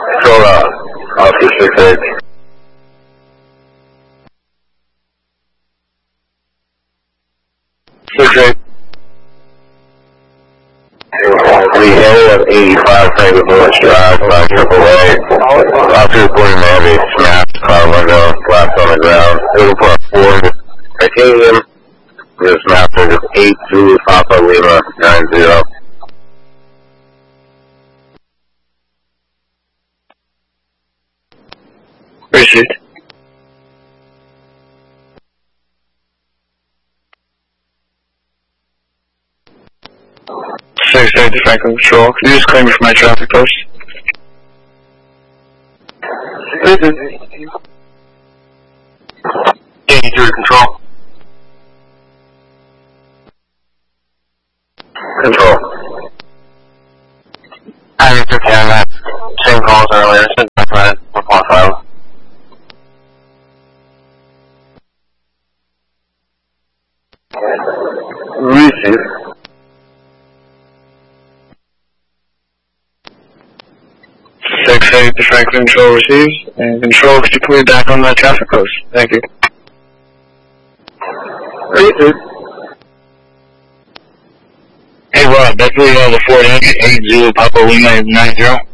Control Officer 6-8. 6-8. The area of 85 Franklin Village Drive by AAA. Officer reporting to have a smashed car window, collapsed on the ground. Looking for a Ford Titanium. This map is 8 Zulu Papa Lima 90. Received. Six-eight to Franklin Control. Could you just claim me for my traffic post? Control. Control. I didn't get that. Same calls earlier. Since I read 1.5. Receive. Six-eight to Franklin Control receives. And Control, could you put me back on that traffic post? Thank you. Receive. Hey Rob, that's really all the Ford 8 Zulu Papa Lima 90.